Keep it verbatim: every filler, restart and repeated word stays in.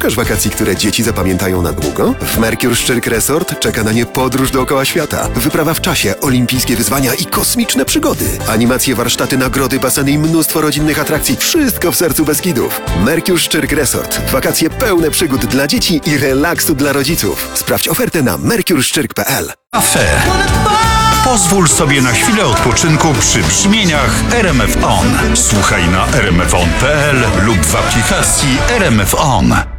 Szukasz wakacji, które dzieci zapamiętają na długo? W Mercure Szczyrk Resort czeka na nie podróż dookoła świata, wyprawa w czasie, olimpijskie wyzwania i kosmiczne przygody. Animacje, warsztaty, nagrody, baseny i mnóstwo rodzinnych atrakcji. Wszystko w sercu Beskidów. Mercure Szczyrk Resort. Wakacje pełne przygód dla dzieci i relaksu dla rodziców. Sprawdź ofertę na mercure szczyrk kropka p l. Cafe. Pozwól sobie na chwilę odpoczynku przy brzmieniach R M F On. Słuchaj na r m f on kropka p l lub w aplikacji R M F On.